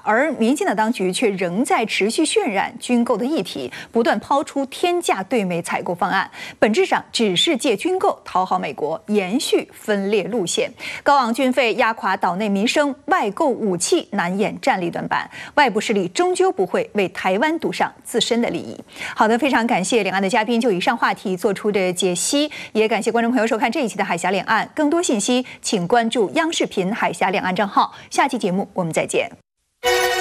而民进党当局却仍在持续渲染军购的议题，不断抛出天价对美采购方案，本质上只是借军购讨好美国，延续分裂路线。高昂军费压垮岛内民生，外购武器难掩战力短板，外部势力终究不会为台湾赌上自身的利益。好的，非常感谢两岸的嘉宾就以上话题做出的解析，也感谢观众朋友收看这一期的海峡两岸。更多信息请关注央视频海峡两岸账号。下期节目我们再见。